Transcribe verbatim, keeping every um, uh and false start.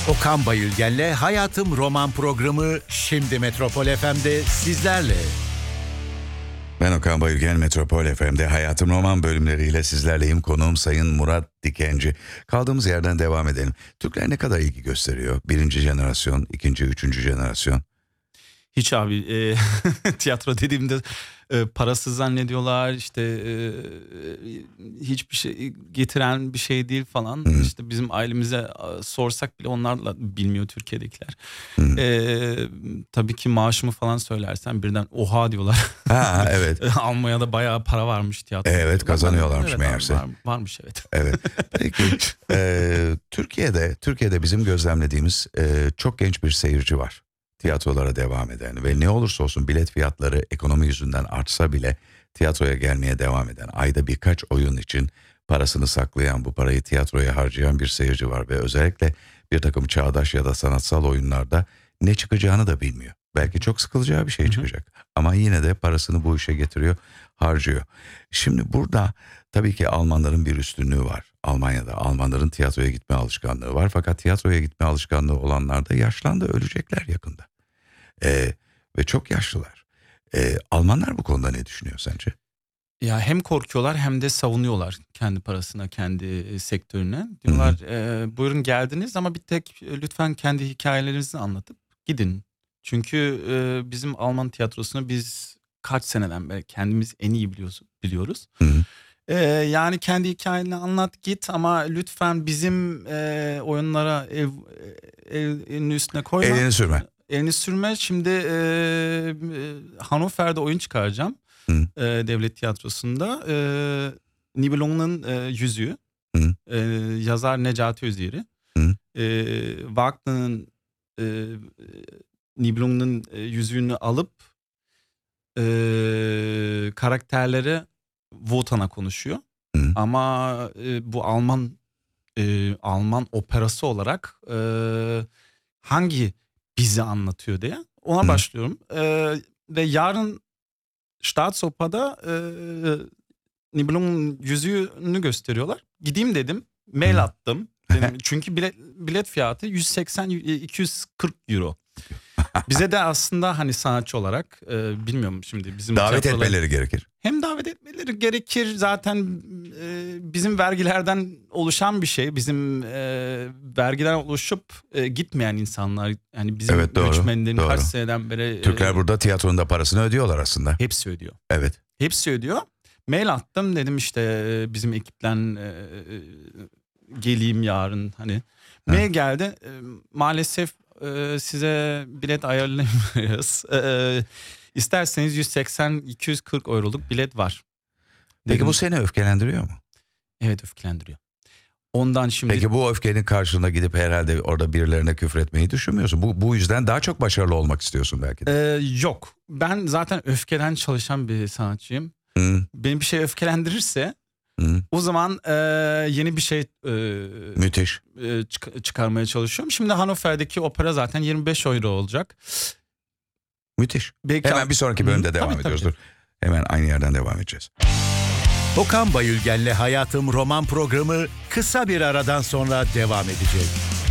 Okan Bayülgen'le Hayatım Roman programı şimdi Metropol F M'de sizlerle. Ben Okan Bayülgen, Metropol F M'de Hayatım Roman bölümleriyle sizlerleyim. Konuğum Sayın Murat Dikenci. Kaldığımız yerden devam edelim. Türkler ne kadar ilgi gösteriyor? Birinci jenerasyon, ikinci, üçüncü jenerasyon. Hiç abi e, tiyatro dediğimde e, parasız zannediyorlar, işte e, hiçbir şey getiren bir şey değil falan. Hmm. İşte bizim ailemize e, sorsak bile onlar da bilmiyor Türkiye'dekiler. Hmm. E, tabii ki maaşımı falan söylersen birden oha diyorlar. Ha evet. Almanya'da bayağı para varmış tiyatro. Evet, kazanıyorlarmış evet, meğerse. Var, varmış evet. Evet. Peki e, Türkiye'de Türkiye'de bizim gözlemlediğimiz e, çok genç bir seyirci var. Tiyatrolara devam eden ve ne olursa olsun bilet fiyatları ekonomi yüzünden artsa bile tiyatroya gelmeye devam eden, ayda birkaç oyun için parasını saklayan, bu parayı tiyatroya harcayan bir seyirci var ve özellikle bir takım çağdaş ya da sanatsal oyunlarda ne çıkacağını da bilmiyor. Belki çok sıkılacağı bir şey çıkacak ama yine de parasını bu işe getiriyor, harcıyor. Şimdi burada tabii ki Almanların bir üstünlüğü var. Almanya'da Almanların tiyatroya gitme alışkanlığı var, fakat tiyatroya gitme alışkanlığı olanlar da yaşlandı, ölecekler yakında. Ee, ve çok yaşlılar. Ee, Almanlar bu konuda ne düşünüyor sence? Ya hem korkuyorlar hem de savunuyorlar kendi parasına, kendi sektörüne. Diyorlar e, buyurun geldiniz ama bir tek e, lütfen kendi hikayelerinizi anlatıp gidin. Çünkü e, bizim Alman tiyatrosunu biz kaç seneden beri kendimiz en iyi biliyoruz. biliyoruz. Hı hı. E, yani kendi hikayeni anlat git ama lütfen bizim e, oyunlara ev, ev, elinin üstüne koyma. Elini sürme. Elini sürme. Şimdi e, Hannover'de oyun çıkaracağım. E, devlet tiyatrosunda. E, Nibelungen'ın e, Yüzüğü. E, yazar Necati Özyeğri. E, Wagner'ın e, Nibelungen'ın e, yüzüğünü alıp e, karakterleri Wotan'a konuşuyor. Hı. Ama e, bu Alman e, Alman operası olarak e, hangi bizi anlatıyor diye ona Hı. başlıyorum. E, ve yarın Staatsoper'da e, Nibelungen'ın yüzüğünü gösteriyorlar. Gideyim dedim. Mail Hı. attım. Dedim, çünkü bilet, bilet fiyatı yüz seksen iki yüz kırk euro. Bize de aslında hani sanatçı olarak e, bilmiyorum şimdi bizim davet tiyatrolar... etmeleri gerekir. Hem davet etmeleri gerekir zaten e, bizim vergilerden oluşan bir şey. Bizim e, vergiden oluşup e, gitmeyen insanlar yani bizim evet, göçmenlerin kaç seneden beri. Türkler e, burada tiyatronun da parasını ödüyorlar aslında. Hepsi ödüyor. Evet. Hepsi ödüyor. Mail attım dedim işte bizim ekipten e, geleyim yarın hani. Mail ha. geldi e, maalesef e, size bilet ayarlayamıyoruz. E, İsterseniz yüz seksen iki yüz kırk euroluk bilet var. Peki dedim, bu seni öfkelendiriyor mu? Evet öfkelendiriyor. Ondan şimdi. Peki bu öfkenin karşılığında gidip herhalde orada birilerine küfretmeyi düşünmüyorsun. Bu bu yüzden daha çok başarılı olmak istiyorsun belki de. Ee, yok. Ben zaten öfkeden çalışan bir sanatçıyım. Hmm. Beni bir şey öfkelendirirse hmm. o zaman e, yeni bir şey e, müthiş e, çık- çıkarmaya çalışıyorum. Şimdi Hannover'deki opera zaten yirmi beş euro olacak. Müthiş. Belki hemen bir sonraki bölümde Hı, devam tabii, ediyoruz. Tabii. Dur. Hemen aynı yerden devam edeceğiz. Okan Bayülgen'le Hayatım Roman programı kısa bir aradan sonra devam edecek.